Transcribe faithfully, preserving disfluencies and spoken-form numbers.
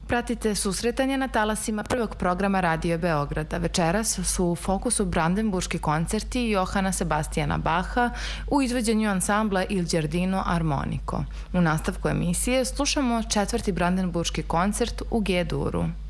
Pratite susretanje na talasima prvog programa Radio Beograda. Večeras su u fokusu brandenburški koncerti Johana Sebastijana Baha u izvođenju ansambla Il Giardino Armonico. U nastavku emisije slušamo četvrti brandenburški koncert u G-duru.